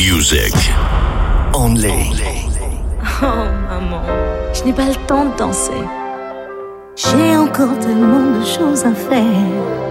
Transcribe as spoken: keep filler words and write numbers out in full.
music. Only. Oh maman, je n'ai pas le temps de danser. J'ai encore tellement de choses à faire.